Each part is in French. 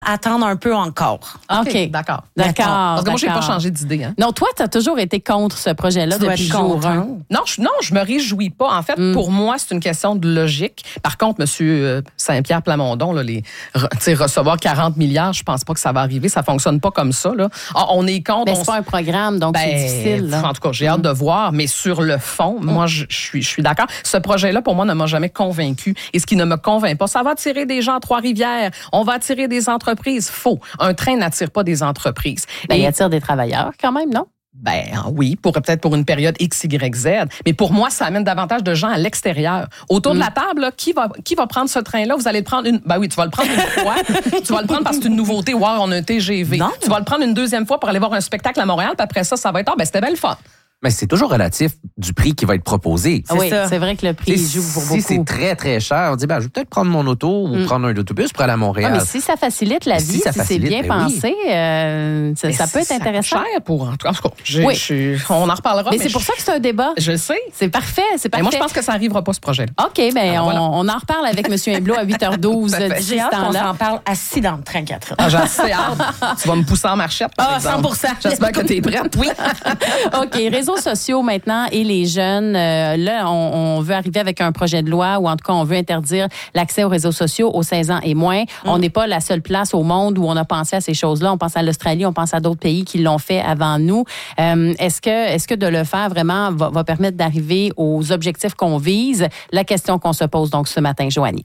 attendre un peu encore. OK. D'accord. Parce que moi, j'ai pas changé d'idée. Hein. Non, toi, tu as toujours été contre ce projet-là depuis jour 1. Non, je me réjouis pas. En fait, pour moi, c'est une question de logique. Par contre, M. Saint-Pierre Plamondon, là, recevoir 40 milliards, je pense pas que ça va arriver. Ça fonctionne pas comme ça. Là. On est contre. Mais c'est pas un programme, donc c'est difficile. Là. En tout cas, j'ai hâte de voir. Mais sur le fond, moi, je suis d'accord. Ce projet-là, pour moi, ne m'a jamais convaincu. Et ce qui ne me convainc pas, ça va attirer des gens à Trois-Rivières. On va attirer des entreprises. Faux. Un train n'attire pas des entreprises. Il attire des travailleurs quand même, non? Oui, peut-être pour une période X, Y, Z. Mais pour moi, ça amène davantage de gens à l'extérieur. Autour de la table, là, qui va prendre ce train-là? Vous allez le prendre oui, tu vas le prendre une fois. Tu vas le prendre parce que c'est une nouveauté. Wow, on a un TGV. Non. Tu vas le prendre une deuxième fois pour aller voir un spectacle à Montréal. Puis après ça va être, c'était belle fun. Mais c'est toujours relatif du prix qui va être proposé. C'est vrai que le prix joue pour beaucoup. Si c'est très, très cher, on dit, je vais peut-être prendre mon auto ou prendre un autobus pour aller à Montréal. Mais si ça facilite la vie, si c'est bien pensé, ça peut être intéressant. Ça cher pour... En tout cas, on en reparlera. Mais c'est pour ça que c'est un débat. Je sais. C'est parfait. Mais moi, je pense que ça n'arrivera pas, ce projet-là. OK, on en reparle avec M. Humbleau à 8h12. J'ai hâte qu'on s'en parle assis dans le train, Catherine. J'ai assez hâte. Tu vas me pousser en marchette, par exemple. 100%. J'espère que tu es prête. Oui. OK, réseaux sociaux maintenant et les jeunes. Là, on veut arriver avec un projet de loi ou en tout cas, on veut interdire l'accès aux réseaux sociaux aux 16 ans et moins. On n'est pas la seule place au monde où on a pensé à ces choses-là. On pense à l'Australie, on pense à d'autres pays qui l'ont fait avant nous. Est-ce que de le faire vraiment va permettre d'arriver aux objectifs qu'on vise? La question qu'on se pose donc ce matin, Joanie.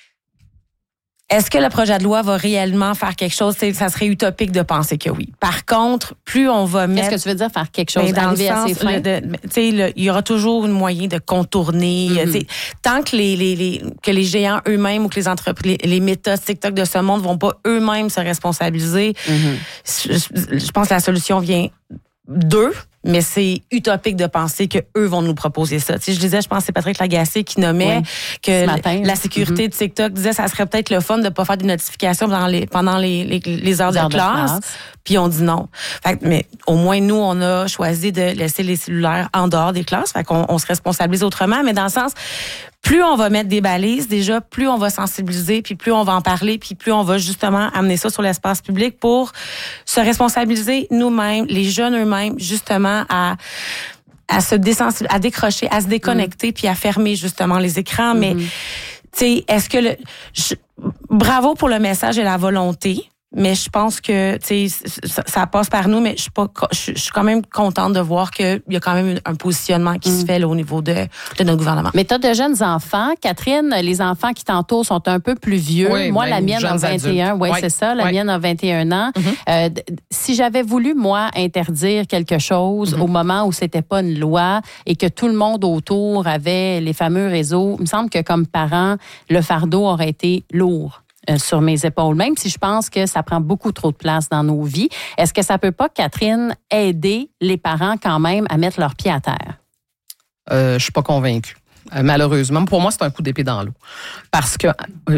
Est-ce que le projet de loi va réellement faire quelque chose? Ça serait utopique de penser que oui. Par contre, plus on va mettre... Qu'est-ce que tu veux dire faire quelque chose? Dans le à ses sens, fins? il y aura toujours un moyen de contourner. Tant que les géants eux-mêmes ou que les entreprises, les méta TikTok de ce monde vont pas eux-mêmes se responsabiliser, je pense que la solution vient d'eux. Mais c'est utopique de penser que eux vont nous proposer ça. Tu sais, je disais, je pense que c'est Patrick Lagacé qui nommait que la sécurité de TikTok disait ça serait peut-être le fun de pas faire des notifications pendant les heures de classe. Puis on dit non. Mais au moins nous on a choisi de laisser les cellulaires en dehors des classes. Fait qu'on se responsabilise autrement. Mais dans le sens, plus on va mettre des balises, déjà, plus on va sensibiliser, puis plus on va en parler, puis plus on va justement amener ça sur l'espace public pour se responsabiliser nous-mêmes, les jeunes eux-mêmes, justement, à se désensibiliser, à décrocher, à se déconnecter, puis à fermer justement les écrans. Mais, tu sais, est-ce que bravo pour le message et la volonté. Mais je pense que ça passe par nous, mais je suis quand même contente de voir qu'il y a quand même un positionnement qui se fait là, au niveau de notre gouvernement. Mais tu as de jeunes enfants. Catherine, les enfants qui t'entourent sont un peu plus vieux. Oui, moi, la mienne a 21. Oui, c'est ça. La mienne a 21 ans. Si j'avais voulu, moi, interdire quelque chose au moment où c'était pas une loi et que tout le monde autour avait les fameux réseaux, il me semble que comme parent, le fardeau aurait été lourd sur mes épaules, même si je pense que ça prend beaucoup trop de place dans nos vies. Est-ce que ça peut pas, Catherine, aider les parents quand même à mettre leurs pieds à terre? Je suis pas convaincue. Malheureusement, pour moi, c'est un coup d'épée dans l'eau. Parce que,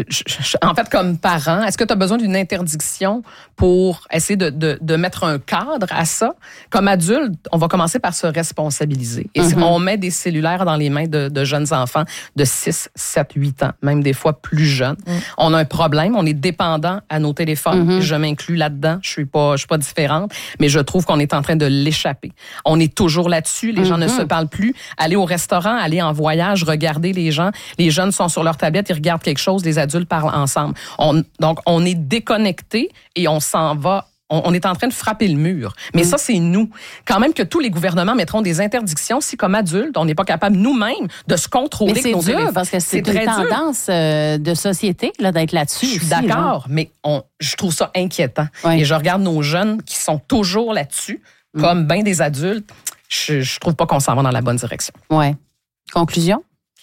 en fait, comme parent, est-ce que tu as besoin d'une interdiction pour essayer de mettre un cadre à ça? Comme adulte, on va commencer par se responsabiliser. Et si on met des cellulaires dans les mains de jeunes enfants de 6, 7, 8 ans, même des fois plus jeunes, on a un problème, on est dépendant à nos téléphones. Je m'inclus là-dedans, je suis pas différente, mais je trouve qu'on est en train de l'échapper. On est toujours là-dessus, les gens ne se parlent plus. Aller au restaurant, aller en voyage, regarder les gens. Les jeunes sont sur leur tablette, ils regardent quelque chose, les adultes parlent ensemble. Donc, on est déconnectés et on s'en va. On est en train de frapper le mur. Mais ça, c'est nous. Quand même que tous les gouvernements mettront des interdictions si, comme adultes, on n'est pas capable nous-mêmes de se contrôler. Mais c'est dur parce que c'est une tendance de société là, d'être là-dessus. Je suis d'accord, mais je trouve ça inquiétant. Oui. Et je regarde nos jeunes qui sont toujours là-dessus, comme bien des adultes. Je trouve pas qu'on s'en va dans la bonne direction. Oui. Conclusion?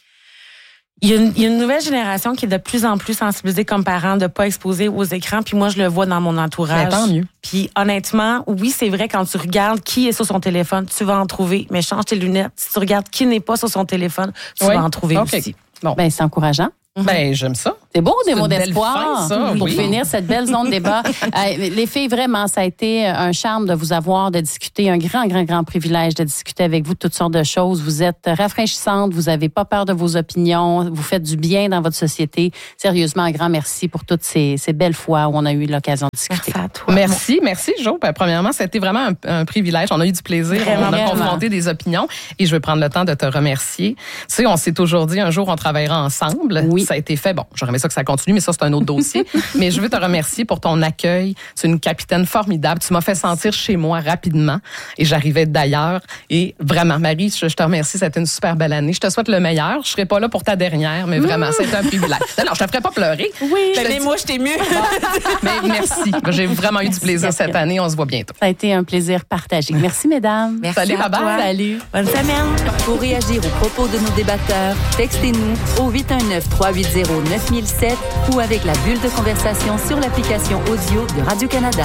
Il y a une nouvelle génération qui est de plus en plus sensibilisée comme parent de pas exposer aux écrans. Puis moi, je le vois dans mon entourage. Mais tant mieux. Puis honnêtement, oui, c'est vrai, quand tu regardes qui est sur son téléphone, tu vas en trouver. Mais change tes lunettes. Si tu regardes qui n'est pas sur son téléphone, tu vas en trouver aussi. Bon. Ben, c'est encourageant. Ben, j'aime ça. C'est beau, des mots une belle d'espoir fin, ça, pour oui. finir cette belle zone de débat. Les filles, vraiment, ça a été un charme de vous avoir, de discuter, un grand privilège de discuter avec vous de toutes sortes de choses. Vous êtes rafraîchissantes, vous n'avez pas peur de vos opinions, vous faites du bien dans votre société. Sérieusement, un grand merci pour toutes ces belles fois où on a eu l'occasion de discuter. Merci à toi. Merci Jo. Premièrement, c'était vraiment un privilège. On a eu du plaisir. On a confronté des opinions et je veux prendre le temps de te remercier. Tu sais, on s'est toujours dit un jour on travaillera ensemble. Oui. Ça a été fait. Bon, j'aurais aimé ça que ça continue, mais ça, c'est un autre dossier. Mais je veux te remercier pour ton accueil. Tu es une capitaine formidable. Tu m'as fait sentir chez moi rapidement et j'arrivais d'ailleurs. Et vraiment, Marie, je te remercie. C'était une super belle année. Je te souhaite le meilleur. Je serai pas là pour ta dernière, mais vraiment, c'est un privilège. Non, je te ferai pas pleurer. Oui, mais moi, je t'ai mieux. Mais merci. J'ai vraiment eu du plaisir cette année. On se voit bientôt. Ça a été un plaisir partagé. Merci, mesdames. Merci Salut, à toi. Salut. Bonne semaine. Pour réagir aux propos de nos débatteurs, textez-nous au 819-380-9007 ou avec la bulle de conversation sur l'application audio de Radio-Canada.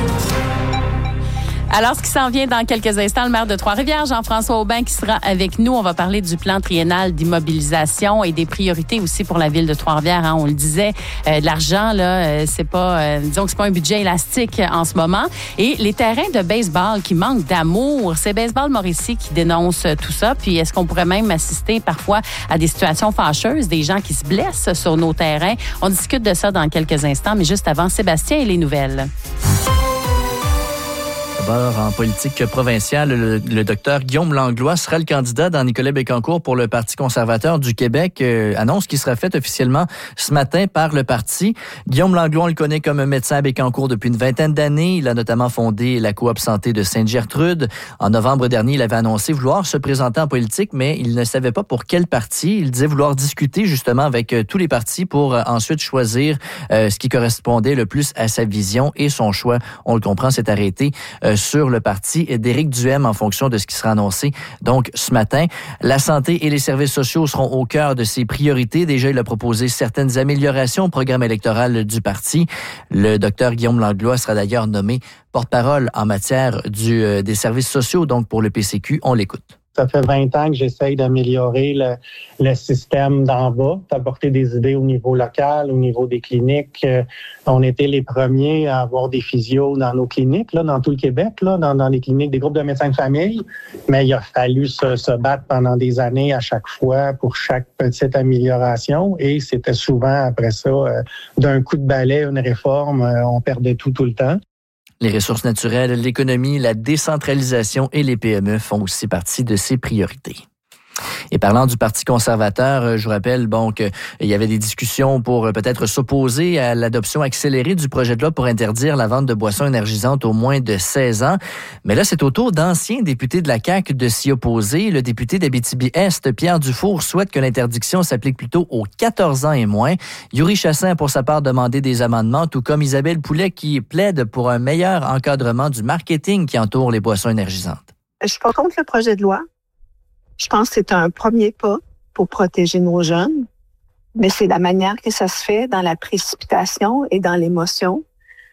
Alors, ce qui s'en vient dans quelques instants, le maire de Trois-Rivières, Jean-François Aubin, qui sera avec nous. On va parler du plan triennal d'immobilisation et des priorités aussi pour la ville de Trois-Rivières. Hein, on le disait, de l'argent, là, c'est pas, disons que c'est pas un budget élastique en ce moment. Et les terrains de baseball qui manquent d'amour, c'est Baseball Mauricie qui dénonce tout ça. Puis, est-ce qu'on pourrait même assister parfois à des situations fâcheuses, des gens qui se blessent sur nos terrains? On discute de ça dans quelques instants, mais juste avant, Sébastien et les nouvelles. D'abord, en politique provinciale, le docteur Guillaume Langlois sera le candidat dans Nicolet-Bécancour pour le Parti conservateur du Québec. Annonce qui sera faite officiellement ce matin par le parti. Guillaume Langlois, on le connaît comme médecin à Bécancour depuis une vingtaine d'années. Il a notamment fondé la coop santé de Sainte-Gertrude. En novembre dernier, il avait annoncé vouloir se présenter en politique, mais il ne savait pas pour quel parti. Il disait vouloir discuter justement avec tous les partis pour ensuite choisir ce qui correspondait le plus à sa vision et son choix. On le comprend, s'est arrêté sur le parti d'Éric Duhem en fonction de ce qui sera annoncé. Donc, ce matin, la santé et les services sociaux seront au cœur de ses priorités. Déjà, il a proposé certaines améliorations au programme électoral du parti. Le docteur Guillaume Langlois sera d'ailleurs nommé porte-parole en matière des services sociaux, donc pour le PCQ. On l'écoute. Ça fait 20 ans que j'essaye d'améliorer le système d'en bas, d'apporter des idées au niveau local, au niveau des cliniques. On était les premiers à avoir des physios dans nos cliniques, là, dans tout le Québec, là, dans les cliniques des groupes de médecins de famille. Mais il a fallu se battre pendant des années à chaque fois pour chaque petite amélioration. Et c'était souvent après ça, d'un coup de balai, une réforme, on perdait tout le temps. Les ressources naturelles, l'économie, la décentralisation et les PME font aussi partie de ses priorités. Et parlant du Parti conservateur, je vous rappelle qu'il y avait des discussions pour peut-être s'opposer à l'adoption accélérée du projet de loi pour interdire la vente de boissons énergisantes aux moins de 16 ans. Mais là, c'est au tour d'anciens députés de la CAQ de s'y opposer. Le député d'Abitibi-Est, Pierre Dufour, souhaite que l'interdiction s'applique plutôt aux 14 ans et moins. Yuri Chassin a pour sa part demandé des amendements, tout comme Isabelle Poulet qui plaide pour un meilleur encadrement du marketing qui entoure les boissons énergisantes. Je suis pas contre le projet de loi. Je pense que c'est un premier pas pour protéger nos jeunes, mais c'est la manière que ça se fait dans la précipitation et dans l'émotion.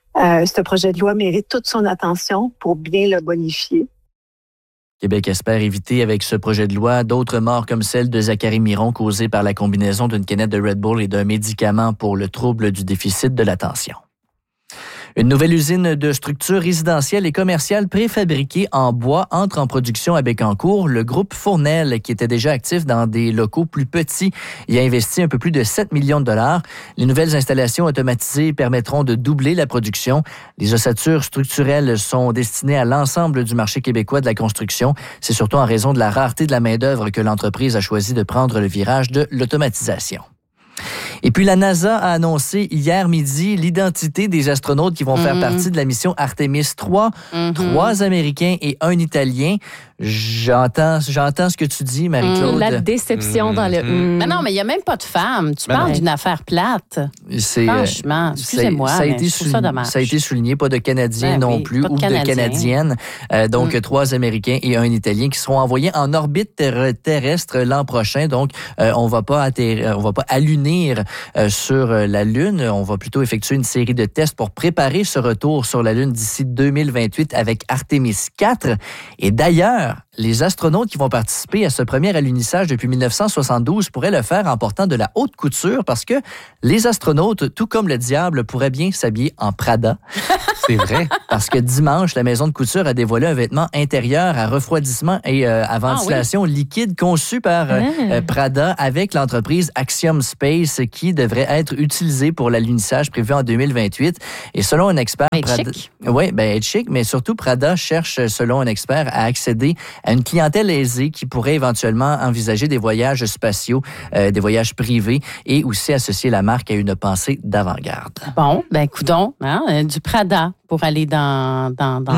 Ce projet de loi mérite toute son attention pour bien le bonifier. Québec espère éviter avec ce projet de loi d'autres morts comme celle de Zachary Miron causée par la combinaison d'une canette de Red Bull et d'un médicament pour le trouble du déficit de l'attention. Une nouvelle usine de structures résidentielles et commerciales préfabriquées en bois entre en production à Bécancour. Le groupe Fournel, qui était déjà actif dans des locaux plus petits, y a investi un peu plus de 7 millions de dollars. Les nouvelles installations automatisées permettront de doubler la production. Les ossatures structurelles sont destinées à l'ensemble du marché québécois de la construction. C'est surtout en raison de la rareté de la main-d'œuvre que l'entreprise a choisi de prendre le virage de l'automatisation. Et puis, la NASA a annoncé hier midi l'identité des astronautes qui vont faire partie de la mission Artemis 3. 3 Américains et 1 Italien. J'entends ce que tu dis, Marie-Claude. La déception dans le... Mais non, mais il n'y a même pas de femme. Tu parles d'une affaire plate. Franchement, excusez-moi, mais je trouve ça dommage. Ça a été souligné, pas de Canadiens non plus, ou de Canadiennes. Donc, 3 Américains et 1 Italien qui seront envoyés en orbite terrestre l'an prochain. Donc, on va pas allumer revenir sur la Lune. On va plutôt effectuer une série de tests pour préparer ce retour sur la Lune d'ici 2028 avec Artemis 4. Et d'ailleurs, les astronautes qui vont participer à ce premier alunissage depuis 1972 pourraient le faire en portant de la haute couture parce que les astronautes, tout comme le diable, pourraient bien s'habiller en Prada. C'est vrai. Parce que dimanche, la maison de couture a dévoilé un vêtement intérieur à refroidissement et à ventilation liquide conçu par Prada avec l'entreprise Axiom Space qui devrait être utilisé pour l'alunissage prévu en 2028. Et selon un expert... être chic, mais surtout Prada cherche, selon un expert, à accéder à une clientèle aisée qui pourrait éventuellement envisager des voyages spatiaux, des voyages privés et aussi associer la marque à une pensée d'avant-garde. Bon, coudonc, du Prada pour aller dans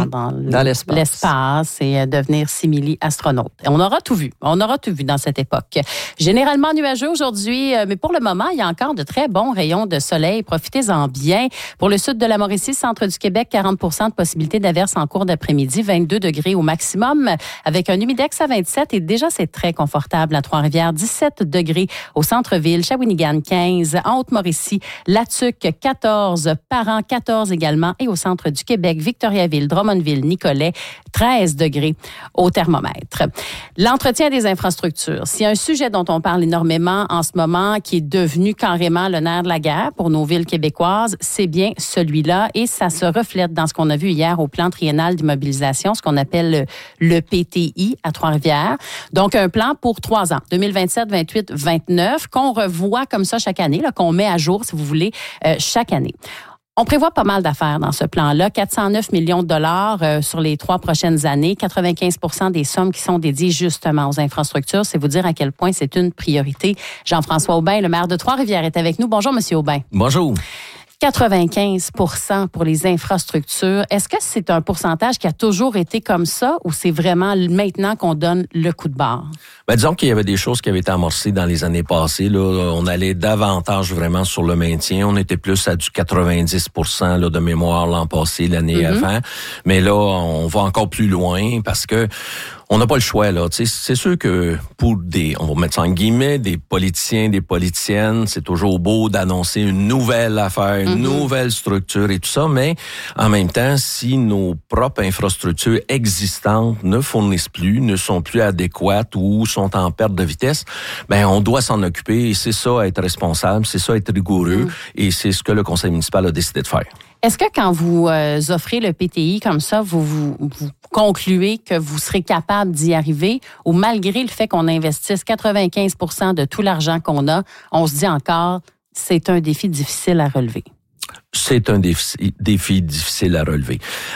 l'espace et devenir simili-astronaute. On aura tout vu. On aura tout vu dans cette époque. Généralement nuageux aujourd'hui, mais pour le moment, il y a encore de très bons rayons de soleil. Profitez-en bien. Pour le sud de la Mauricie, centre du Québec, 40 de possibilité d'averse en cours d'après-midi, 22 degrés au maximum, avec un humidex à 27. Et déjà, c'est très confortable à Trois-Rivières, 17 degrés au centre-ville, Shawinigan, 15, en Haute-Mauricie, Latuc, 14, Parent, 14 également, et au centre du Québec, Victoriaville, Drummondville, Nicolet, 13 degrés au thermomètre. L'entretien des infrastructures. S'il y a un sujet dont on parle énormément en ce moment, qui est devenu carrément le nerf de la guerre pour nos villes québécoises, c'est bien celui-là et ça se reflète dans ce qu'on a vu hier au plan triennal d'immobilisation, ce qu'on appelle le PTI à Trois-Rivières. Donc, un plan pour 3 ans, 2027, 28, 29, qu'on revoit comme ça chaque année, là, qu'on met à jour, si vous voulez, chaque année. On prévoit pas mal d'affaires dans ce plan-là. 409 millions de dollars sur les 3 prochaines années. 95% des sommes qui sont dédiées justement aux infrastructures. C'est vous dire à quel point c'est une priorité. Jean-François Aubin, le maire de Trois-Rivières, est avec nous. Bonjour, Monsieur Aubin. Bonjour. 95% pour les infrastructures. Est-ce que c'est un pourcentage qui a toujours été comme ça ou c'est vraiment maintenant qu'on donne le coup de barre? Disons qu'il y avait des choses qui avaient été amorcées dans les années passées. Là, on allait davantage vraiment sur le maintien. On était plus à du 90% là, de mémoire l'an passé, l'année avant. Mais là, on va encore plus loin parce que on n'a pas le choix, là. Tu sais, c'est sûr que pour on va mettre ça en guillemets, des politiciens, des politiciennes, c'est toujours beau d'annoncer une nouvelle affaire, une nouvelle structure et tout ça, mais en même temps, si nos propres infrastructures existantes ne fournissent plus, ne sont plus adéquates ou sont en perte de vitesse, on doit s'en occuper et c'est ça, être responsable, c'est ça, être rigoureux et c'est ce que le conseil municipal a décidé de faire. Est-ce que quand vous offrez le PTI comme ça, vous concluez que vous serez capable d'y arriver ou malgré le fait qu'on investisse 95% de tout l'argent qu'on a, on se dit encore, c'est un défi difficile à relever? C'est un défi difficile à relever.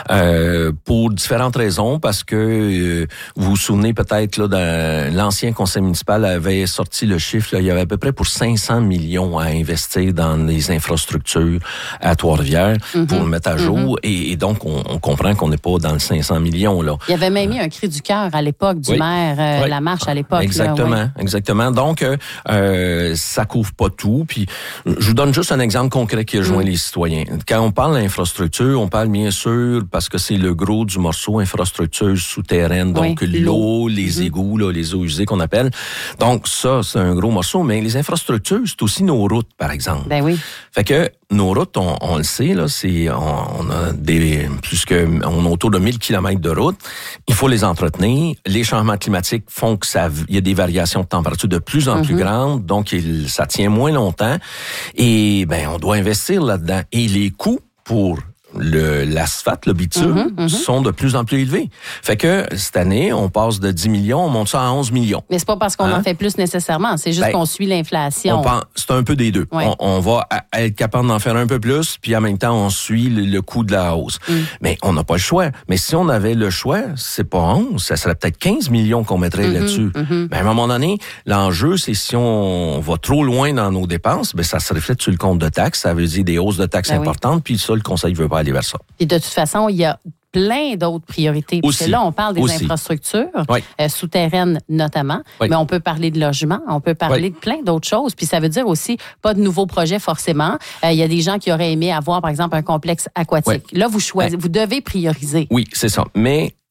Pour différentes raisons, parce que vous vous souvenez peut-être là, l'ancien conseil municipal avait sorti le chiffre, là, il y avait à peu près pour 500 millions à investir dans les infrastructures à Trois-Rivières pour le mettre à jour. Et donc, on comprend qu'on n'est pas dans le 500 millions. Là. Il y avait même eu un cri du cœur à l'époque du maire, la marche à l'époque. Exactement, exactement. Donc, ça couvre pas tout. Puis, je vous donne juste un exemple concret qui rejoint les citoyens. Quand on parle d'infrastructure, on parle bien sûr, parce que c'est le gros du morceau, infrastructure souterraine, donc l'eau, les égouts, là, les eaux usées qu'on appelle. Donc ça, c'est un gros morceau, mais les infrastructures, c'est aussi nos routes, par exemple. Ben oui. Fait que nos routes, on le sait, là, on a on a autour de 1000 kilomètres de routes. Il faut les entretenir. Les changements climatiques font que il y a des variations de température de plus en plus grandes, donc ça tient moins longtemps. Et on doit investir là-dedans. Et les coûts pour l'asphalte, le bitume, sont de plus en plus élevés. Fait que cette année, on passe de 10 millions, on monte ça à 11 millions. Mais c'est pas parce qu'on en fait plus nécessairement, c'est juste qu'on suit l'inflation. C'est un peu des deux. Ouais. On va être capable d'en faire un peu plus, puis en même temps, on suit le coût de la hausse. Mais on n'a pas le choix. Mais si on avait le choix, c'est pas 11, ça serait peut-être 15 millions qu'on mettrait là-dessus. Mais à un moment donné, l'enjeu, c'est si on va trop loin dans nos dépenses, ça se reflète sur le compte de taxes, ça veut dire des hausses de taxes importantes, puis ça, le conseil veut pas aller vers ça. Et de toute façon, il y a plein d'autres priorités. Parce que là, on parle des infrastructures, souterraines notamment, mais on peut parler de logement, on peut parler de plein d'autres choses. Puis ça veut dire aussi pas de nouveaux projets forcément. Il y a des gens qui auraient aimé avoir, par exemple, un complexe aquatique. Là, vous choisissez, vous devez prioriser. Oui, c'est ça. Mais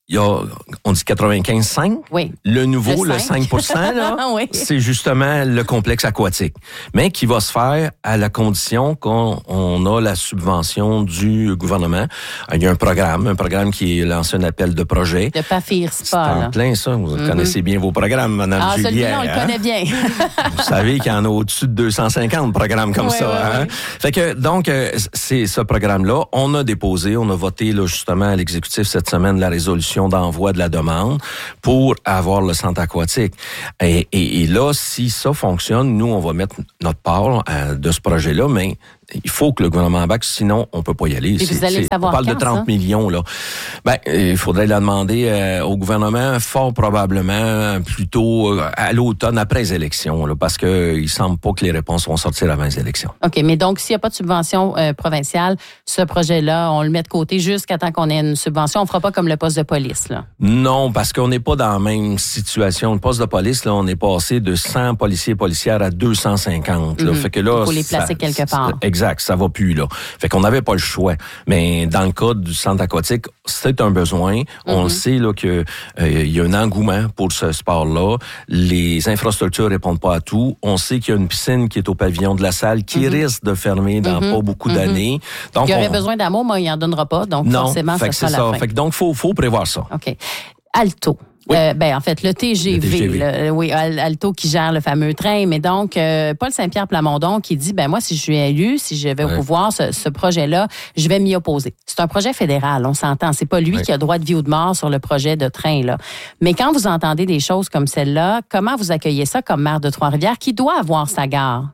on dit 95,5. Oui. Le nouveau, le 5%, là, oui. c'est justement le complexe aquatique. Mais qui va se faire à la condition qu'on a la subvention du gouvernement. Il y a un programme qui est lancé un appel de projet. De Pafir Spa. C'est en plein ça. Vous connaissez bien vos programmes, Mme Julien. Celui-là, on le connaît bien. Vous savez qu'il y en a au-dessus de 250 programmes comme ça. Fait que, donc, c'est ce programme-là. On a voté là, justement à l'exécutif cette semaine la résolution d'envoi de la demande pour avoir le centre aquatique. Et là, si ça fonctionne, nous, on va mettre notre part de ce projet-là, mais il faut que le gouvernement embarque, sinon on peut pas y aller. Et vous allez savoir on parle de 30 millions, là. Il faudrait la demander au gouvernement, fort probablement plutôt à l'automne, après les élections, là, parce que il semble pas que les réponses vont sortir avant les élections. OK, mais donc, s'il n'y a pas de subvention provinciale, ce projet-là, on le met de côté jusqu'à temps qu'on ait une subvention. On fera pas comme le poste de police, là. Non, parce qu'on n'est pas dans la même situation. Le poste de police, là, on est passé de 100 policiers et policières à 250. Là. Fait que là, il faut les placer quelque part. Exact, ça va plus, là. Fait qu'on n'avait pas le choix. Mais dans le cas du centre aquatique, c'est un besoin. On sait, là, que il y a un engouement pour ce sport-là. Les infrastructures répondent pas à tout. On sait qu'il y a une piscine qui est au pavillon de la salle qui risque de fermer dans pas beaucoup d'années. Donc, il y aurait besoin d'amour, mais il n'en donnera pas. Donc, non, forcément, ça sera la fin. Fait que donc, faut prévoir ça. OK. Alto. Oui. En fait, le TGV. Oui, Alto qui gère le fameux train. Mais donc, Paul Saint-Pierre Plamondon qui dit, moi, si je suis élu, si je vais au pouvoir, ce projet-là, je vais m'y opposer. C'est un projet fédéral, on s'entend. C'est pas lui qui a droit de vie ou de mort sur le projet de train, là. Mais quand vous entendez des choses comme celle-là, comment vous accueillez ça comme maire de Trois-Rivières qui doit avoir sa gare?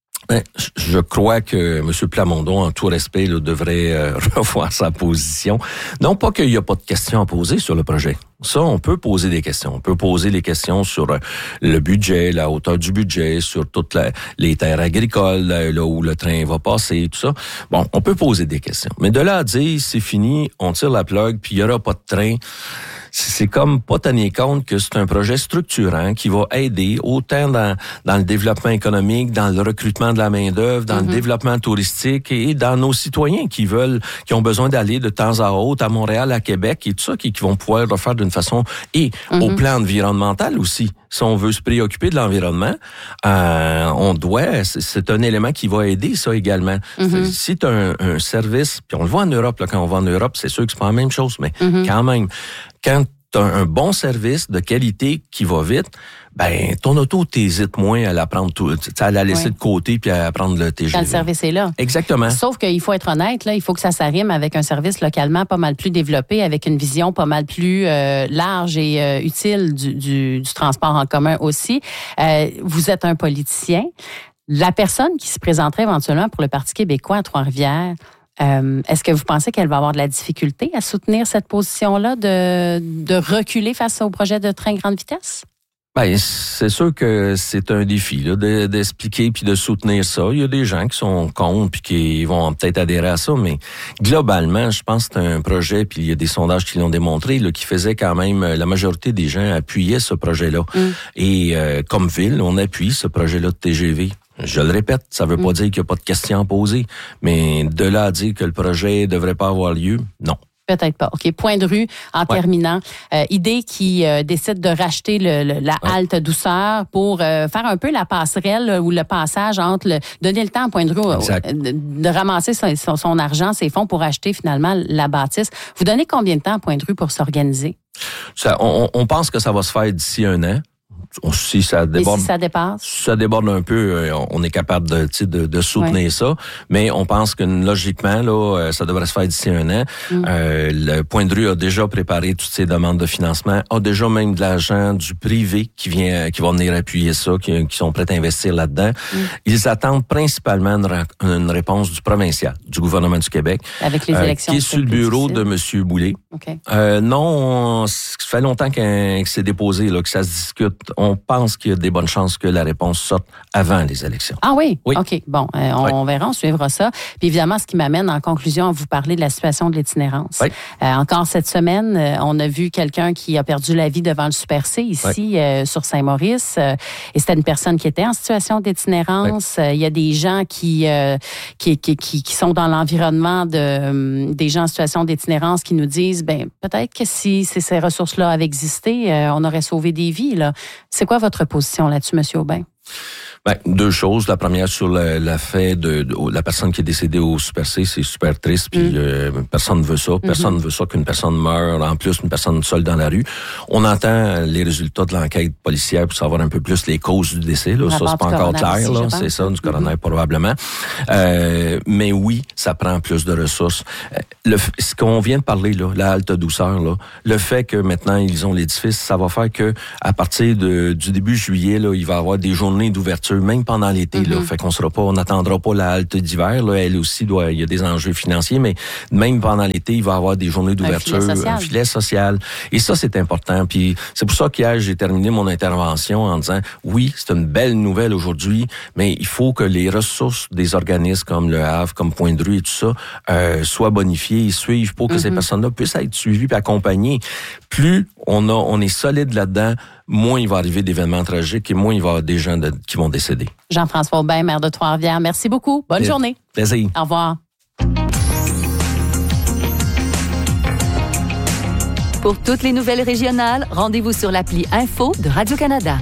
Je crois que M. Plamondon, en tout respect, là, devrait revoir sa position. Non pas qu'il n'y a pas de questions à poser sur le projet. Ça, on peut poser des questions. On peut poser des questions sur le budget, la hauteur du budget, sur toutes les terres agricoles, là où le train va passer, tout ça. Bon, on peut poser des questions. Mais de là à dire, c'est fini, on tire la plug, puis il n'y aura pas de train, c'est comme pas tenir compte que c'est un projet structurant qui va aider autant dans le développement économique, dans le recrutement de la main-d'œuvre, dans le développement touristique et dans nos citoyens qui ont besoin d'aller de temps à autre à Montréal, à Québec et tout ça, qui vont pouvoir le faire d'une façon et au plan environnemental aussi. Si on veut se préoccuper de l'environnement, c'est un élément qui va aider ça également. Si tu as un service, puis on le voit en Europe, là, quand on va en Europe, c'est sûr que c'est pas la même chose, mais quand même, quand tu as un bon service de qualité qui va vite, ton auto t'hésite moins à la prendre à la laisser de côté puis à prendre le TGV. Quand le service est là. Exactement. Sauf qu'il faut être honnête, là, il faut que ça s'arrime avec un service localement pas mal plus développé, avec une vision pas mal plus large et utile du transport en commun aussi. Vous êtes un politicien. La personne qui se présenterait éventuellement pour le Parti québécois à Trois-Rivières, est-ce que vous pensez qu'elle va avoir de la difficulté à soutenir cette position-là de reculer face au projet de train grande vitesse? C'est sûr que c'est un défi là, d'expliquer puis de soutenir ça. Il y a des gens qui sont contre puis qui vont peut-être adhérer à ça, mais globalement, je pense que c'est un projet, puis il y a des sondages qui l'ont démontré, là, qui faisait quand même, la majorité des gens appuyaient ce projet-là. Et comme ville, on appuie ce projet-là de TGV. Je le répète, ça veut pas dire qu'il n'y a pas de questions à poser, mais de là à dire que le projet devrait pas avoir lieu, non. Peut-être pas. OK. Point de rue, en terminant. Idée qui décide de racheter la halte douceur pour faire un peu la passerelle ou le passage entre donner le temps à Point de rue de ramasser son argent, ses fonds pour acheter finalement la bâtisse. Vous donnez combien de temps à Point de rue pour s'organiser? On pense que ça va se faire d'ici 1 an. Si ça déborde, si ça dépasse? Si ça déborde un peu, on est capable de soutenir ça. Mais on pense que logiquement, là, ça devrait se faire d'ici 1 an. Le Point de rue a déjà préparé toutes ses demandes de financement, a déjà même de l'argent du privé qui va venir appuyer ça, qui sont prêts à investir là-dedans. Ils attendent principalement une réponse du provincial, du gouvernement du Québec. Avec les élections. Qui est sur le bureau de M. Boulay. Okay. Non, ça fait longtemps que c'est déposé, là, que ça se discute. on pense qu'il y a des bonnes chances que la réponse sorte avant les élections. Ah oui? Oui. OK. Bon, on verra, on suivra ça. Puis évidemment, ce qui m'amène en conclusion à vous parler de la situation de l'itinérance. Oui. Encore cette semaine, on a vu quelqu'un qui a perdu la vie devant le Super C ici, sur Saint-Maurice. Et c'était une personne qui était en situation d'itinérance. Il y a des gens qui sont dans l'environnement des gens en situation d'itinérance qui nous disent, ben peut-être que si ces ressources-là avaient existé, on aurait sauvé des vies. Là. C'est quoi votre position là-dessus, M. Aubin? Ben, deux choses. La première sur le fait de la personne qui est décédée au Super C, c'est super triste. Puis personne ne veut ça. Personne ne veut ça qu'une personne meure. En plus, une personne seule dans la rue. On entend les résultats de l'enquête policière pour savoir un peu plus les causes du décès. Là. Ça, c'est pas encore clair. Là. C'est ça, du coroner probablement. Mais oui, ça prend plus de ressources. Ce qu'on vient de parler, là, la halte douceur, là, le fait que maintenant ils ont l'édifice, ça va faire que à partir du début juillet, là, il va y avoir des journées d'ouverture, même pendant l'été. Là, fait qu'on on n'attendra pas la halte d'hiver. Là, elle aussi il y a des enjeux financiers, mais même pendant l'été, il va y avoir des journées d'ouverture, un filet social. Et ça, c'est important. Puis c'est pour ça qu'hier, j'ai terminé mon intervention en disant, oui, c'est une belle nouvelle aujourd'hui, mais il faut que les ressources des organismes comme le Havre, comme Point de Rue et tout ça, soient bonifiées et suivent pour que ces personnes-là puissent être suivies et accompagnées. Plus on est solide là-dedans, moins il va arriver d'événements tragiques et moins il va y avoir des gens qui vont décéder. Jean-François Aubin, maire de Trois-Rivières, merci beaucoup. Bonne journée. Plaisir. Au revoir. Pour toutes les nouvelles régionales, rendez-vous sur l'appli Info de Radio-Canada.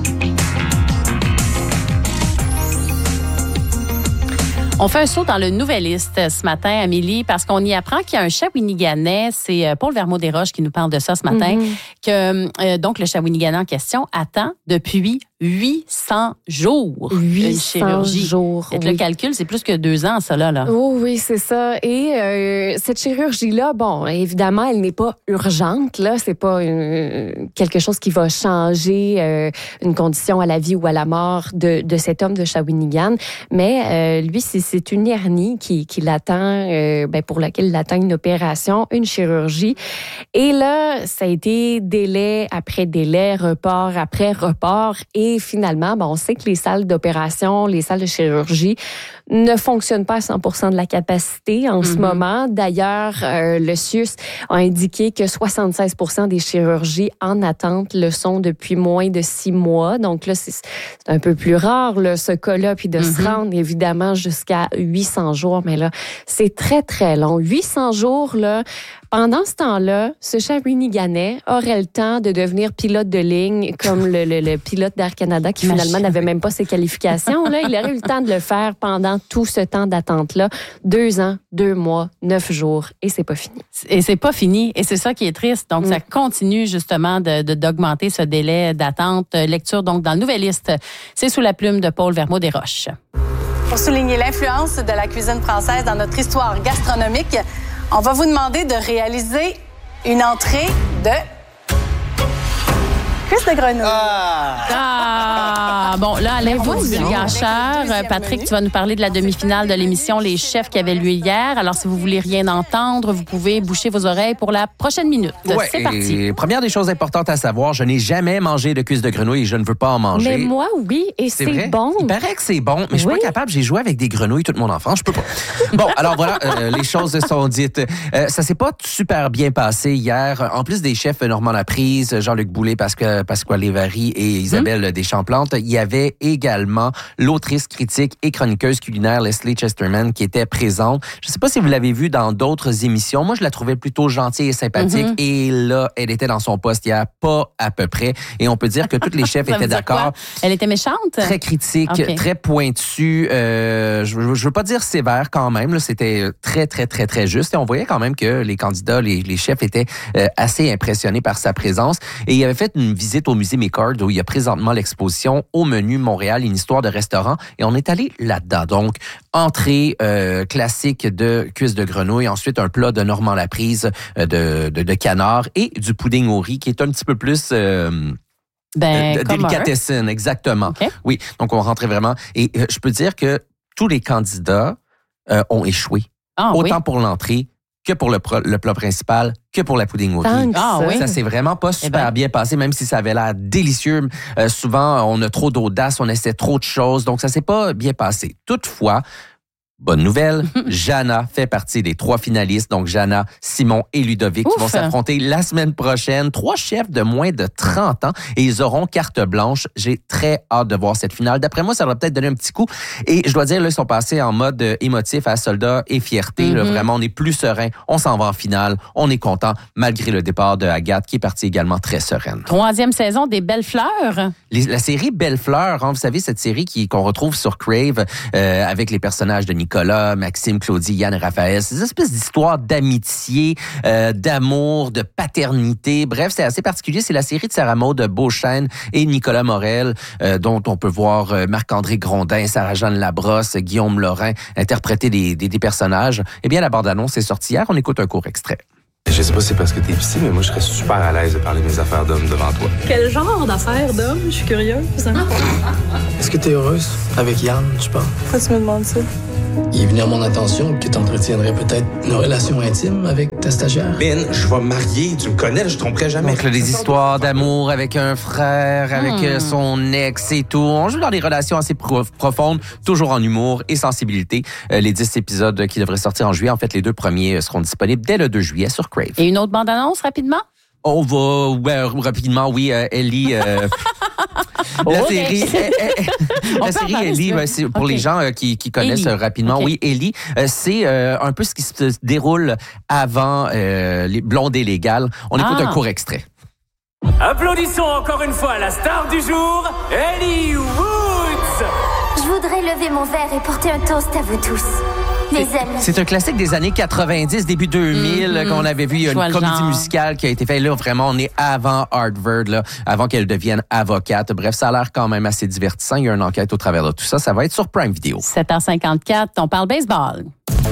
On fait un saut dans le Nouvelliste ce matin, Amélie, parce qu'on y apprend qu'il y a un Shawiniganais, c'est Paul Vermeau-Desroches qui nous parle de ça ce matin, que donc le Shawiniganais en question attend depuis 800 jours 800 jours. Et le calcul, c'est plus que 2 ans, ça là. Oh, oui, c'est ça. Et cette chirurgie-là, bon, évidemment, elle n'est pas urgente. Là, c'est pas quelque chose qui va changer une condition à la vie ou à la mort de cet homme de Shawinigan. Mais lui, c'est une hernie qui l'attend, pour laquelle il attend une opération, une chirurgie. Et là, ça a été délai après délai, report après report. Et finalement, on sait que les salles d'opération, les salles de chirurgie ne fonctionnent pas à 100% de la capacité en ce moment. D'ailleurs, le CIUS a indiqué que 76% des chirurgies en attente le sont depuis moins de 6 mois. Donc là, c'est un peu plus rare, là, ce cas-là, puis de se rendre évidemment jusqu'à 800 jours. Mais là, c'est très, très long. 800 jours, là. Pendant ce temps-là, ce Shawiniganais aurait le temps de devenir pilote de ligne comme le pilote d'Air Canada qui finalement n'avait même pas ses qualifications. Là, il aurait eu le temps de le faire pendant tout ce temps d'attente-là. 2 ans, 2 mois, 9 jours et c'est pas fini. Et c'est pas fini et c'est ça qui est triste. Donc, ça continue justement d'augmenter ce délai d'attente. Lecture donc dans le Nouvelliste. C'est sous la plume de Paul Vermeau-Desroches. Pour souligner l'influence de la cuisine française dans notre histoire gastronomique, on va vous demander de réaliser une entrée de cuisse de grenouille. Bon, là, à l'info du vulgacheur, Patrick, tu vas nous parler de la demi-finale de l'émission Les Chefs qui avait lieu hier. Alors, si vous voulez rien entendre, vous pouvez boucher vos oreilles pour la prochaine minute. Ouais, c'est parti. Et première des choses importantes à savoir, je n'ai jamais mangé de cuisse de grenouille et je ne veux pas en manger. Mais moi, oui, et c'est vrai? bon. Il paraît que c'est bon, mais je suis pas capable. J'ai joué avec des grenouilles toute mon enfance, je peux pas. Bon, alors voilà, les choses sont dites. Ça s'est pas super bien passé hier. En plus des chefs Normand Laprise, Jean-Luc Boulay, Pasquale Lévary et Isabelle Deschamps-Plante, il y avait également l'autrice critique et chroniqueuse culinaire Leslie Chesterman qui était présente. Je ne sais pas si vous l'avez vue dans d'autres émissions. Moi, je la trouvais plutôt gentille et sympathique. Et là, elle était dans son poste hier, pas à peu près. Et on peut dire que tous les chefs étaient d'accord. Elle était méchante? Très critique, très pointue. Je veux pas dire sévère quand même. Là, c'était très, très, très, très juste. Et on voyait quand même que les candidats, les chefs étaient assez impressionnés par sa présence. Et il avait fait une visite au musée Mécard où il y a présentement l'exposition Au menu Montréal, une histoire de restaurant. Et on est allé là-dedans. Donc, entrée classique de cuisse de grenouille, ensuite un plat de Normand Laprise de canard et du pudding au riz qui est un petit peu plus... délicatessen, exactement. Okay. Oui, donc on rentrait vraiment. Et je peux dire que tous les candidats ont échoué. Autant pour l'entrée que pour le plat principal, que pour la pudding au riz. Ça s'est vraiment pas super bien passé, même si ça avait l'air délicieux. Souvent, on a trop d'audace, on essaie trop de choses, donc ça s'est pas bien passé. Toutefois, bonne nouvelle, Jana fait partie des 3 finalistes. Donc, Jana, Simon et Ludovic vont s'affronter la semaine prochaine. 3 chefs de moins de 30 ans et ils auront carte blanche. J'ai très hâte de voir cette finale. D'après moi, ça va peut-être donner un petit coup. Et je dois dire, là, ils sont passés en mode émotif à soldat et fierté. Là, vraiment, on est plus serein. On s'en va en finale. On est content, malgré le départ de Agathe, qui est partie également très sereine. 3e saison des Belles Fleurs. La série Belles Fleurs, vous savez, cette série qu'on retrouve sur Crave avec les personnages de Nicolas, Maxime, Claudie, Yann et Raphaël. C'est une espèce d'histoire d'amitié, d'amour, de paternité. Bref, c'est assez particulier. C'est la série de Sarah Maud Beauchesne et Nicolas Morel, dont on peut voir Marc-André Grondin, Sarah-Jeanne Labrosse, Guillaume Laurin interpréter des personnages. Eh bien, la bande-annonce est sortie hier. On écoute un court extrait. Je sais pas si c'est parce que t'es ici, mais moi, je serais super à l'aise de parler de mes affaires d'homme devant toi. Quel genre d'affaires d'homme? Je suis curieuse. Est-ce que t'es heureuse avec Yann, tu penses? Pourquoi tu me demandes ça? Il est venu à mon attention que t'entretiendrais peut-être une relation intime avec ta stagiaire. Ben, je vais me marier, tu me connais, je tromperai jamais. Donc, là, des histoires d'amour avec un frère, avec son ex et tout. On joue dans des relations assez profondes, toujours en humour et sensibilité. Les 10 épisodes qui devraient sortir en juillet, en fait, les 2 premiers seront disponibles dès le 2 juillet sur Crave. Et une autre bande-annonce, rapidement? On va rapidement, oui, Ellie. La série Ellie, c'est pour les gens qui connaissent Ellie. Rapidement. Oui, Ellie, c'est un peu ce qui se déroule avant les Blondes et Légales. On écoute un court extrait. Applaudissons encore une fois la star du jour, Ellie Woods. Je voudrais lever mon verre et porter un toast à vous tous. C'est un classique des années 90, début 2000, qu'on avait vu. Il y a une comédie musicale qui a été faite. Là, vraiment, on est avant Harvard, là, avant qu'elle devienne avocate. Bref, ça a l'air quand même assez divertissant. Il y a une enquête au travers de tout ça. Ça va être sur Prime Video. 7h54, on parle baseball.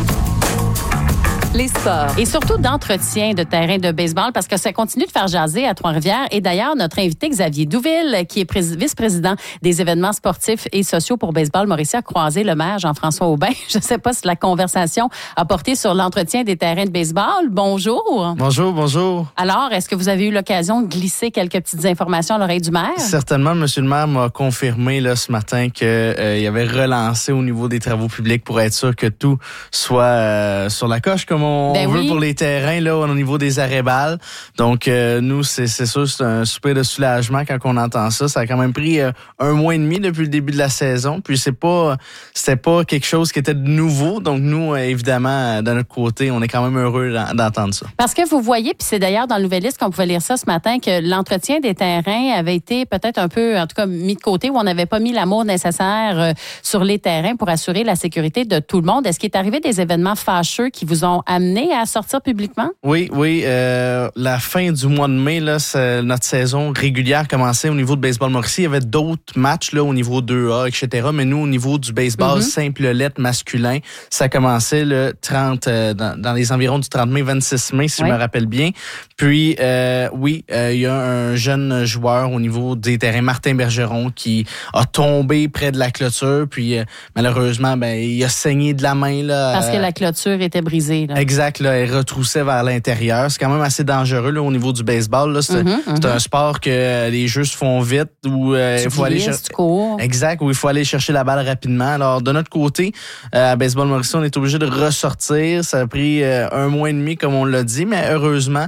Les sports. Et surtout d'entretien de terrain de baseball parce que ça continue de faire jaser à Trois-Rivières. Et d'ailleurs, notre invité Xavier Douville, qui est vice-président des événements sportifs et sociaux pour baseball Mauricie, a croisé le maire Jean-François Aubin. Je ne sais pas si la conversation a porté sur l'entretien des terrains de baseball. Bonjour. Bonjour, bonjour. Alors, est-ce que vous avez eu l'occasion de glisser quelques petites informations à l'oreille du maire? Certainement, monsieur le maire m'a confirmé là, ce matin qu'il avait relancé au niveau des travaux publics pour être sûr que tout soit sur la coche comme on veut pour les terrains là au niveau des arrêts-balles. Donc nous c'est sûr c'est un soupir de soulagement quand on entend ça. Ça a quand même pris 1 mois et demi depuis le début de la saison. Puis c'était pas quelque chose qui était de nouveau. Donc nous évidemment de notre côté on est quand même heureux d'entendre ça. Parce que vous voyez puis c'est d'ailleurs dans le Nouvelliste qu'on pouvait lire ça ce matin que l'entretien des terrains avait été peut-être un peu en tout cas mis de côté où on n'avait pas mis l'amour nécessaire sur les terrains pour assurer la sécurité de tout le monde. Est-ce qu'il est arrivé des événements fâcheux qui vous ont amené à sortir publiquement? Oui. La fin du mois de mai, là, notre saison régulière commençait au niveau de baseball Mauricie. Il y avait d'autres matchs là, au niveau 2A, etc. Mais nous, au niveau du baseball simple lettre masculin, ça commençait le 30, dans les environs du 30 mai, 26 mai, si je me rappelle bien. Puis, il y a un jeune joueur au niveau des terrains, Martin Bergeron, qui a tombé près de la clôture. Puis, malheureusement, il a saigné de la main. Là, parce que la clôture était brisée. Là. Exact, là, elle retroussait vers l'intérieur. C'est quand même assez dangereux là, au niveau du baseball. Là. C'est un sport que les jeux se font vite. Où, il faut aller Exact, où il faut aller chercher la balle rapidement. Alors, de notre côté, à Baseball Mauricie, on est obligé de ressortir. Ça a pris 1 mois et demi, comme on l'a dit, mais heureusement,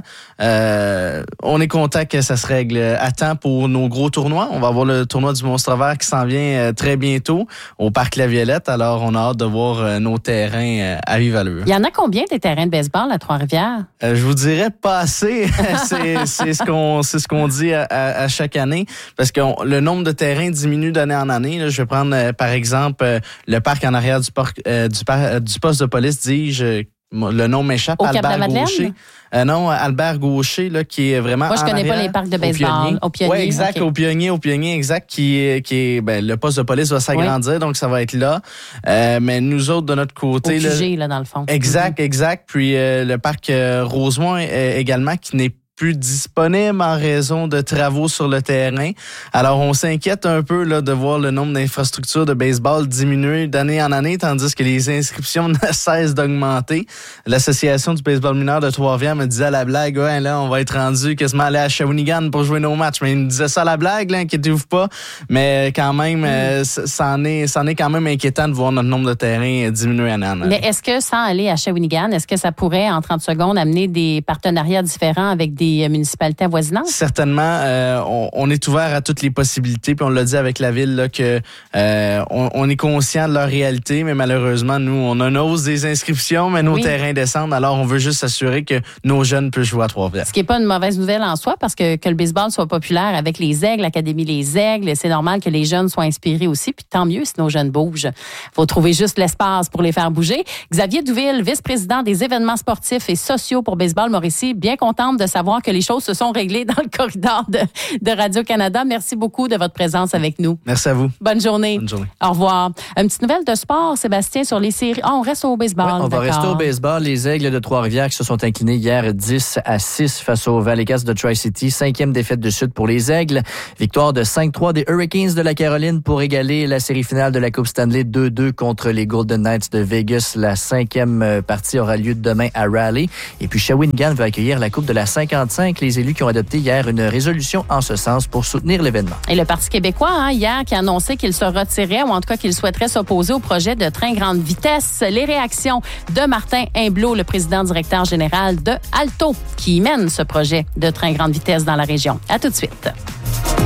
on est content que ça se règle à temps pour nos gros tournois. On va avoir le tournoi du Monstre Vert qui s'en vient très bientôt au Parc La Violette. Alors, on a hâte de voir nos terrains à vive allure. Il y en a combien des terrains de baseball à Trois-Rivières? Je vous dirais pas assez. c'est ce qu'on dit à chaque année parce que le nombre de terrains diminue d'année en année. Là, je vais prendre par exemple le parc en arrière du poste de police, dis-je. Le nom m'échappe. Au Cap-de-la-Madeleine? Gaucher. Non, Albert Gaucher, là, qui est vraiment. Moi, je connais pas les parcs de baseball. Au Pionnier. Oui, exact, au Pionnier, exact, qui est le poste de police va s'agrandir, donc ça va être là. Mais nous autres, de notre côté. Au QG, là, dans le fond. Exact. Puis le parc Rosemont également, qui n'est plus disponibles en raison de travaux sur le terrain. Alors, on s'inquiète un peu là, de voir le nombre d'infrastructures de baseball diminuer d'année en année, tandis que les inscriptions ne cessent d'augmenter. L'Association du baseball mineur de Trois-Rivières me disait à la blague, ouais, là, on va être rendu quasiment aller à Shawinigan pour jouer nos matchs. Mais il me disait ça à la blague, là, inquiétez-vous pas. Mais quand même, c'en est quand même inquiétant de voir notre nombre de terrains diminuer année en année. Mais est-ce que, sans aller à Shawinigan, est-ce que ça pourrait, en 30 secondes, amener des partenariats différents avec des municipalités avoisinantes? Certainement. On est ouvert à toutes les possibilités. Puis on l'a dit avec la ville là, que on est conscient de leur réalité, mais malheureusement, nous, on a une hausse des inscriptions, mais nos terrains descendent. Alors, on veut juste s'assurer que nos jeunes peuvent jouer à Trois-Rivières. Ce qui n'est pas une mauvaise nouvelle en soi, parce que le baseball soit populaire avec les Aigles, l'Académie Les Aigles, c'est normal que les jeunes soient inspirés aussi. Puis tant mieux si nos jeunes bougent. Faut trouver juste l'espace pour les faire bouger. Xavier Douville, vice-président des événements sportifs et sociaux pour Baseball Mauricie, bien contente de savoir que les choses se sont réglées dans le corridor de Radio-Canada. Merci beaucoup de votre présence avec nous. Merci à vous. Bonne journée. Bonne journée. Au revoir. Une petite nouvelle de sport, Sébastien, sur les séries. On reste au baseball. Oui, on va rester au baseball. Les Aigles de Trois-Rivières qui se sont inclinés hier 10-6 face aux Valleycats de Tri-City. 5e défaite de Sud pour les Aigles. Victoire de 5-3 des Hurricanes de la Caroline pour égaler la série finale de la Coupe Stanley 2-2 contre les Golden Knights de Vegas. La 5e partie aura lieu demain à Raleigh. Et puis Shawinigan va accueillir la Coupe de la 55. Les élus qui ont adopté hier une résolution en ce sens pour soutenir l'événement. Et le Parti québécois, hier, qui a annoncé qu'il se retirait ou en tout cas qu'il souhaiterait s'opposer au projet de train grande vitesse. Les réactions de Martin Imblot, le président directeur général de Alto, qui mène ce projet de train grande vitesse dans la région. À tout de suite.